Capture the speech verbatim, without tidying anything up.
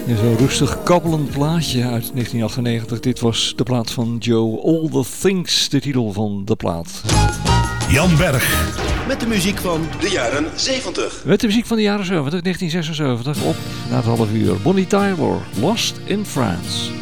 Ja, zo'n rustig kabbelend plaatje uit negentien achtennegentig. Dit was de plaat van Joe, All the Things, de titel van de plaat. Jan Berg. Met de muziek van de jaren zeventig. Met de muziek van de jaren zeventig, negentien zesenzeventig. Op na het half uur. Bonnie Tyler, Lost in France.